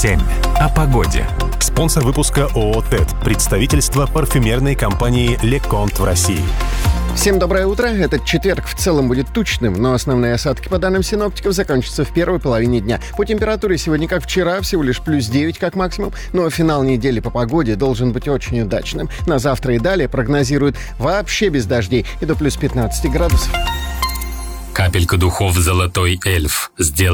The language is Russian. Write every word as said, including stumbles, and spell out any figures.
семь. О погоде. Спонсор выпуска ООО «ТЭД», представительство парфюмерной компании «Леконт» в России. Всем доброе утро. Этот четверг в целом будет тучным, но основные осадки, по данным синоптиков, закончатся в первой половине дня. По температуре сегодня, как вчера, всего лишь плюс девять как максимум, но финал недели по погоде должен быть очень удачным. На завтра и далее прогнозируют вообще без дождей и до плюс пятнадцать градусов. Капелька духов «Золотой эльф». Сделай